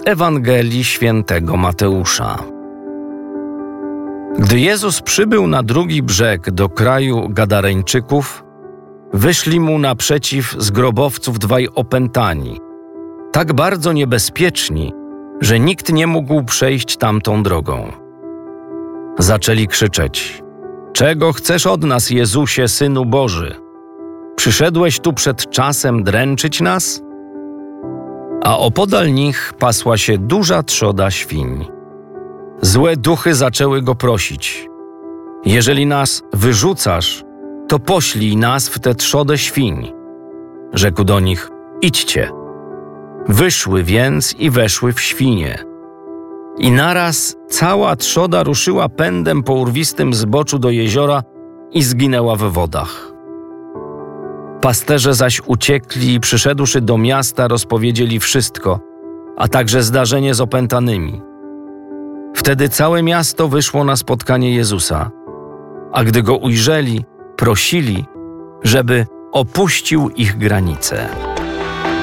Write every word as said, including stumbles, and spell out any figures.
Ewangelii Świętego Mateusza. Gdy Jezus przybył na drugi brzeg do kraju Gadareńczyków, wyszli mu naprzeciw z grobowców dwaj opętani, tak bardzo niebezpieczni, że nikt nie mógł przejść tamtą drogą. Zaczęli krzyczeć: „Czego chcesz od nas, Jezusie, Synu Boży? Przyszedłeś tu przed czasem dręczyć nas?” A opodal nich pasła się duża trzoda świń. Złe duchy zaczęły go prosić: „Jeżeli nas wyrzucasz, to poślij nas w tę trzodę świń.” Rzekł do nich: „Idźcie.” Wyszły więc i weszły w świnie. I naraz cała trzoda ruszyła pędem po urwistym zboczu do jeziora i zginęła w wodach. Pasterze zaś uciekli i przyszedłszy do miasta, rozpowiedzieli wszystko, a także zdarzenie z opętanymi. Wtedy całe miasto wyszło na spotkanie Jezusa, a gdy go ujrzeli, prosili, żeby opuścił ich granice.